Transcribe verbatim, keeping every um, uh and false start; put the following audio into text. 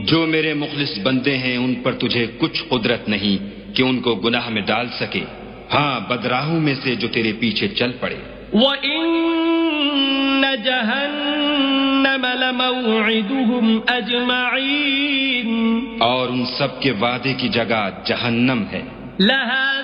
जो मेरे मुखलिस बंदे हैं उन पर तुझे कुछ कुदरत नहीं कि उनको गुनाह में डाल सके। हाँ, बदराहों में से जो तेरे पीछे चल पड़े। वइन्न जहन्नम लमौइदुहुम अजमईन, और उन सब के वादे की जगह जहन्नम है। लहा